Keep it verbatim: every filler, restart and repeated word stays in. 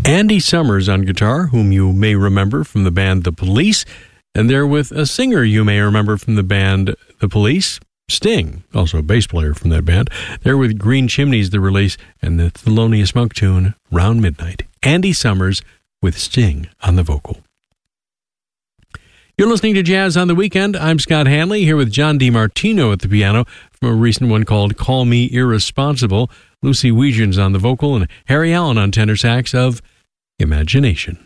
Andy Summers on guitar, whom you may remember from the band The Police, and there with a singer you may remember from the band The Police, Sting, also a bass player from that band. There with Green Chimneys, the release, and the Thelonious Monk tune, Round Midnight. Andy Summers with Sting on the vocal. You're listening to Jazz on the Weekend. I'm Scott Hanley, here with John DiMartino at the piano from a recent one called Call Me Irresponsible. Lucy Wegens on the vocal and Harry Allen on tenor sax of Imagination.